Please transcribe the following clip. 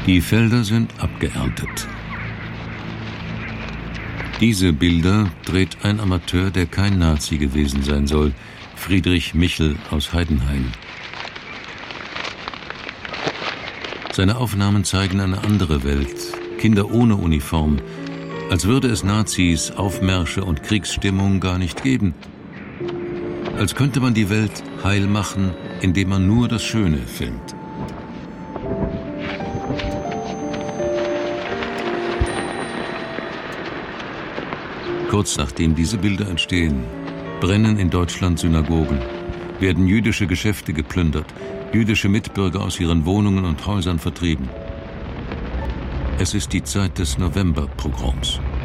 Die Felder sind abgeerntet. Diese Bilder dreht ein Amateur, der kein Nazi gewesen sein soll, Friedrich Michel aus Heidenhain. Seine Aufnahmen zeigen eine andere Welt, Kinder ohne Uniform, als würde es Nazis, Aufmärsche und Kriegsstimmung gar nicht geben. Als könnte man die Welt heil machen, indem man nur das Schöne filmt. Kurz nachdem diese Bilder entstehen, brennen in Deutschland Synagogen, werden jüdische Geschäfte geplündert, jüdische Mitbürger aus ihren Wohnungen und Häusern vertrieben. Es ist die Zeit des Novemberpogroms.